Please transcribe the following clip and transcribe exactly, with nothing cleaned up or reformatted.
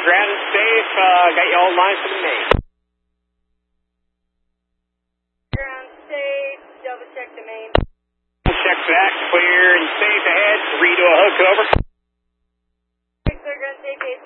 grounded safe. Uh, got you all lined for the main. Ground safe. Double check the main. Check back. Clear and safe ahead. Three to a hook over.